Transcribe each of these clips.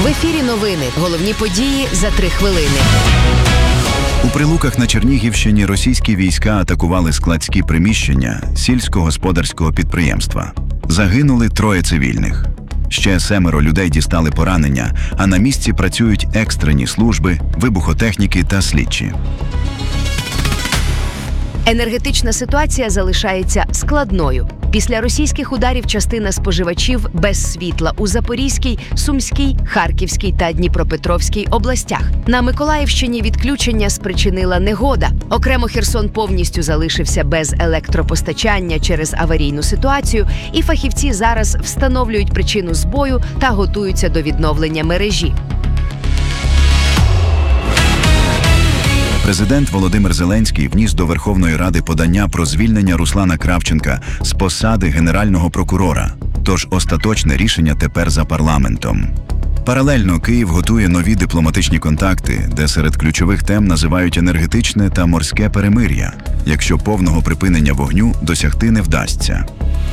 В ефірі новини. Головні події за 3 хвилини. У Прилуках на Чернігівщині російські війська атакували складські приміщення сільськогосподарського підприємства. Загинули 3 цивільних. Ще 7 людей дістали поранення, а на місці працюють екстрені служби, вибухотехніки та слідчі. Енергетична ситуація залишається складною. Після російських ударів частина споживачів без світла у Запорізькій, Сумській, Харківській та Дніпропетровській областях. На Миколаївщині відключення спричинила негода. Окремо Херсон повністю залишився без електропостачання через аварійну ситуацію, і фахівці зараз встановлюють причину збою та готуються до відновлення мережі. Президент Володимир Зеленський вніс до Верховної Ради подання про звільнення Руслана Кравченка з посади Генерального прокурора. Тож остаточне рішення тепер за парламентом. Паралельно Київ готує нові дипломатичні контакти, де серед ключових тем називають енергетичне та морське перемир'я, якщо повного припинення вогню досягти не вдасться.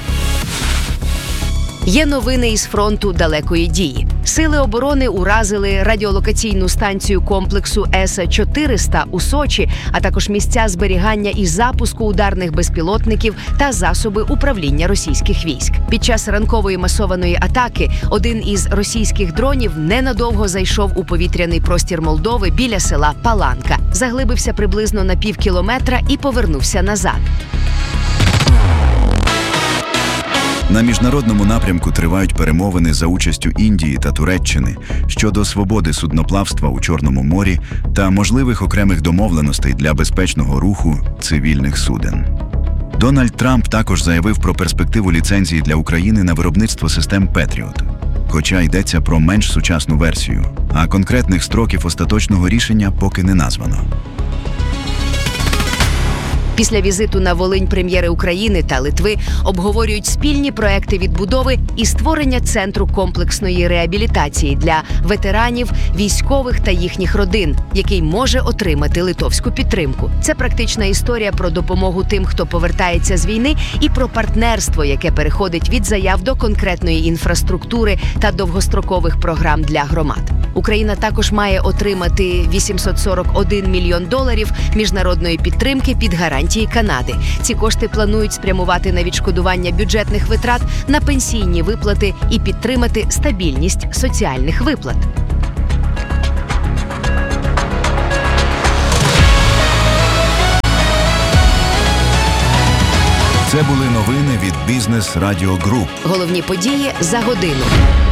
Є новини із фронту далекої дії. Сили оборони уразили радіолокаційну станцію комплексу С-400 у Сочі, а також місця зберігання і запуску ударних безпілотників та засоби управління російських військ. Під час ранкової масованої атаки один із російських дронів ненадовго зайшов у повітряний простір Молдови біля села Паланка. Заглибився приблизно на півкілометра і повернувся назад. На міжнародному напрямку тривають перемовини за участю Індії та Туреччини щодо свободи судноплавства у Чорному морі та можливих окремих домовленостей для безпечного руху цивільних суден. Дональд Трамп також заявив про перспективу ліцензії для України на виробництво систем Петріот. Хоча йдеться про менш сучасну версію, а конкретних строків остаточного рішення поки не названо. Після візиту на Волинь прем'єри України та Литви обговорюють спільні проекти відбудови і створення центру комплексної реабілітації для ветеранів, військових та їхніх родин, який може отримати литовську підтримку. Це практична історія про допомогу тим, хто повертається з війни, і про партнерство, яке переходить від заяв до конкретної інфраструктури та довгострокових програм для громад. Україна також має отримати $841 мільйон міжнародної підтримки під гарантії Канади. Ці кошти планують спрямувати на відшкодування бюджетних витрат, на пенсійні виплати і підтримати стабільність соціальних виплат. Це були новини від Бізнес Радіо Груп. Головні події за годину.